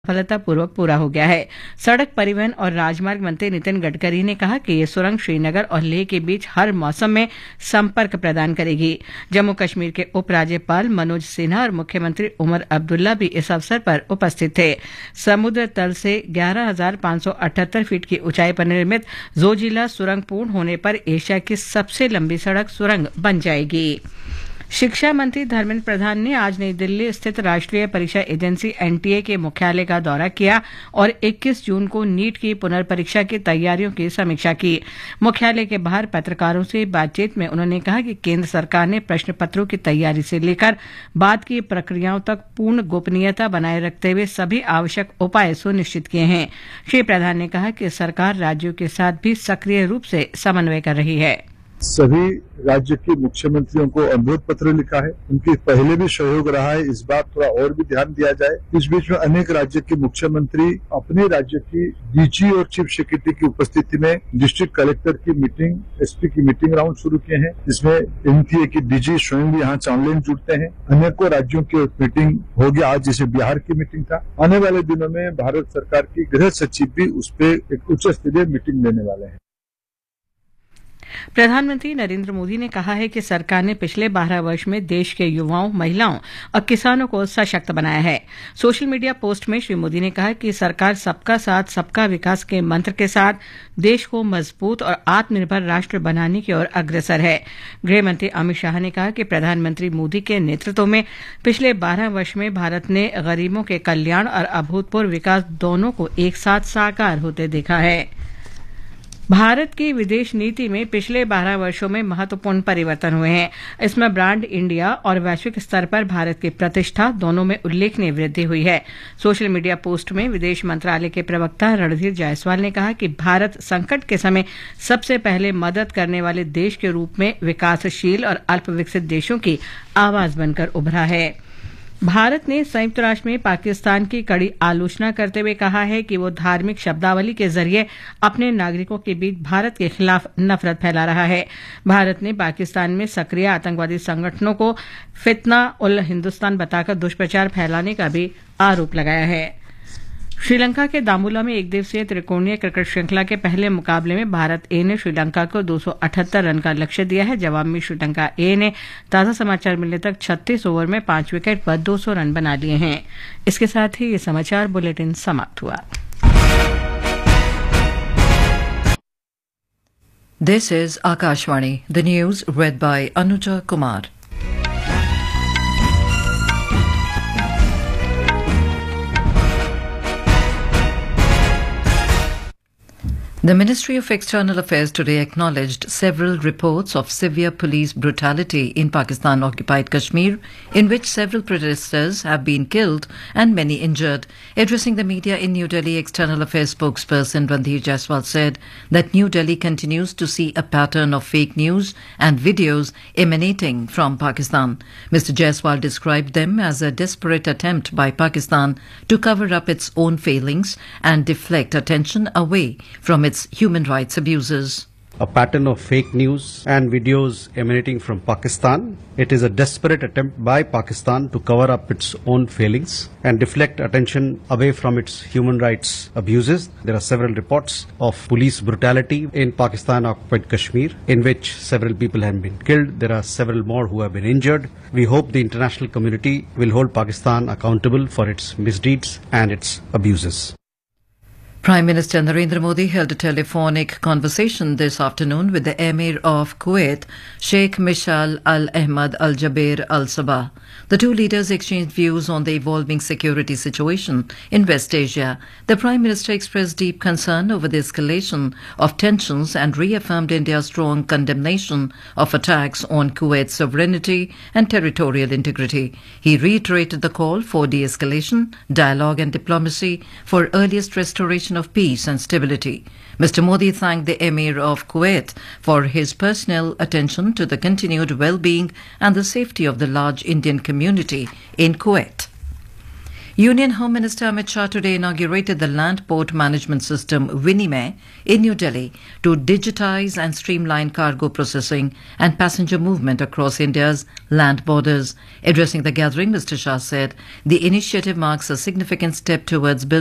सफलतापूर्वक पूरा हो गया है। सड़क परिवहन और राजमार्ग मंत्री नितिन गडकरी ने कहा कि ये सुरंग श्रीनगर और लेह के बीच हर मौसम में संपर्क प्रदान करेगी। जम्मू कश्मीर के उपराज्यपाल मनोज सिन्हा और मुख्यमंत्री उमर अब्दुल्ला भी इस अवसर पर उपस्थित थे। समुद्र तल से 11,578 फीट की ऊंचाई पर निर्मित जोजिला सुरंग पूर्ण होने पर एशिया की सबसे लंबी सड़क सुरंग बन जाएगी। शिक्षा मंत्री धर्मेंद्र प्रधान ने आज नई दिल्ली स्थित राष्ट्रीय परीक्षा एजेंसी एनटीए के मुख्यालय का दौरा किया और 21 जून को नीट की पुनर्परीक्षा की तैयारियों की समीक्षा की। मुख्यालय के बाहर पत्रकारों से बातचीत में उन्होंने कहा कि केंद्र सरकार ने प्रश्न पत्रों की तैयारी से लेकर बाद की प्रक्रियाओं तक पूर्ण गोपनीयता बनाए रखते हुए सभी आवश्यक उपाय सुनिश्चित किए हैं। श्री प्रधान ने कहा कि सरकार राज्यों के साथ भी सक्रिय रूप से समन्वय कर रही है। सभी राज्य के मुख्यमंत्रियों को अनुरोध पत्र लिखा है। उनके पहले भी सहयोग रहा है, इस बार थोड़ा और भी ध्यान दिया जाए। इस बीच में अनेक राज्य के मुख्यमंत्री अपने राज्य की डीजी और चीफ सेक्रेटरी की उपस्थिति में डिस्ट्रिक्ट कलेक्टर की मीटिंग, एसपी की मीटिंग राउंड शुरू किए हैं, जिसमें एनटीए की डीजी स्वयं भी यहाँ ऑनलाइन जुड़ते हैं। अनेकों राज्यों की मीटिंग हो गया आज, जैसे बिहार की मीटिंग था। आने वाले दिनों में भारत सरकार की गृह सचिव भी उस पर एक उच्च स्तरीय मीटिंग लेने वाले हैं। प्रधानमंत्री नरेंद्र मोदी ने कहा है कि सरकार ने पिछले 12 वर्ष में देश के युवाओं, महिलाओं और किसानों को सशक्त बनाया है। सोशल मीडिया पोस्ट में श्री मोदी ने कहा कि सरकार सबका साथ सबका विकास के मंत्र के साथ देश को मजबूत और आत्मनिर्भर राष्ट्र बनाने की ओर अग्रसर है। गृह मंत्री अमित शाह ने कहा कि प्रधानमंत्री मोदी के नेतृत्व में पिछले 12 वर्ष में भारत ने गरीबों के कल्याण और अभूतपूर्व विकास दोनों को एक साथ साकार होते देखा है। भारत की विदेश नीति में पिछले 12 वर्षों में महत्वपूर्ण परिवर्तन हुए हैं। इसमें ब्रांड इंडिया और वैश्विक स्तर पर भारत की प्रतिष्ठा दोनों में उल्लेखनीय वृद्धि हुई है। सोशल मीडिया पोस्ट में विदेश मंत्रालय के प्रवक्ता रणधीर जायसवाल ने कहा कि भारत संकट के समय सबसे पहले मदद करने वाले देश के रूप में विकासशील और अल्पविकसित देशों की आवाज बनकर उभरा है। भारत ने संयुक्त राष्ट्र में पाकिस्तान की कड़ी आलोचना करते हुए कहा है कि वो धार्मिक शब्दावली के जरिए अपने नागरिकों के बीच भारत के खिलाफ नफरत फैला रहा है। भारत ने पाकिस्तान में सक्रिय आतंकवादी संगठनों को फितना उल हिंदुस्तान बताकर दुष्प्रचार फैलाने का भी आरोप लगाया है। श्रीलंका के दामुला में एक दिवसीय त्रिकोणीय क्रिकेट श्रृंखला के पहले मुकाबले में भारत ए ने श्रीलंका को 278 रन का लक्ष्य दिया है। जवाब में श्रीलंका ए ने ताजा समाचार मिलने तक 36 ओवर में 5 विकेट पर 200 रन बना लिए हैं। इसके साथ ही ये समाचार बुलेटिन समाप्त हुआ। This is Akashvani, the news red bye Anuja Kumar. The Ministry of External Affairs today acknowledged several reports of severe police brutality in Pakistan-occupied Kashmir, in which several protesters have been killed and many injured. Addressing the media in New Delhi, External Affairs spokesperson Randhir Jaiswal said that New Delhi continues to see a pattern of fake news and videos emanating from Pakistan. Mr. Jaiswal described them as a desperate attempt by Pakistan to cover up its own failings and deflect attention away from its human rights abuses. A pattern of fake news and videos emanating from Pakistan. It is a desperate attempt by Pakistan to cover up its own failings and deflect attention away from its human rights abuses. There are several reports of police brutality in Pakistan-occupied Kashmir, in which several people have been killed. There are several more who have been injured. We hope the international community will hold Pakistan accountable for its misdeeds and its abuses. Prime Minister Narendra Modi held a telephonic conversation this afternoon with the Emir of Kuwait, Sheikh Mishal Al Ahmad Al Jaber Al Sabah. The two leaders exchanged views on the evolving security situation in West Asia. The Prime Minister expressed deep concern over the escalation of tensions and reaffirmed India's strong condemnation of attacks on Kuwait's sovereignty and territorial integrity. He reiterated the call for de-escalation, dialogue and diplomacy for earliest restoration of peace and stability. Mr. Modi thanked the Emir of Kuwait for his personal attention to the continued well-being and the safety of the large Indian community in Kuwait. Union Home Minister Amit Shah today inaugurated the Land Port Management System Vinimay in New Delhi to digitize and streamline cargo processing and passenger movement across India's land borders. Addressing the gathering, Mr. Shah said the initiative marks a significant step towards building